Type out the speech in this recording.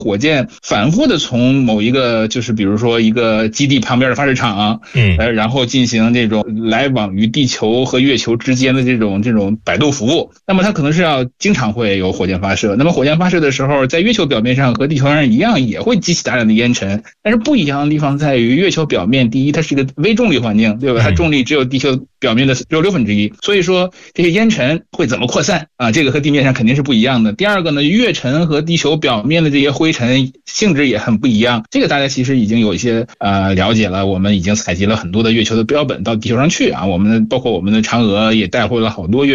火箭反复的从某一个就是比如说一个基地旁边的发射场，然后进行这种来往于地球和月球之间的这种摆渡服务。那么它可能是要经常会有火箭发射，那么火箭发射的时候在月球表面上和地球上一样也会激起大量的烟尘，但是不一样的地方在于月球表面，第一它是一个微重力环境，对吧？它重力只有地球表面的6/6，所以说这些烟尘会怎么扩散啊？这个和地面上肯定是不一样的。第二个呢，月尘和地球表面的这些灰尘性质也很不一样，这个大家其实已经有一些了解了。我们已经采集了很多的月球的标本到地球上去啊，包括我们的嫦娥也带回了好多月